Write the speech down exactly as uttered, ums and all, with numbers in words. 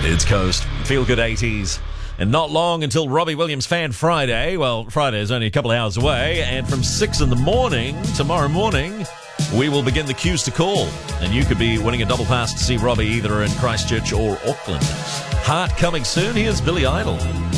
It's Coast. Feel Good eighties. And not long until Robbie Williams Fan Friday. Well, Friday is only a couple of hours away. And from six in the morning, tomorrow morning, we will begin the Queues to Call. And you could be winning a double pass to see Robbie either in Christchurch or Auckland. Heart coming soon. Here's Billy Idol.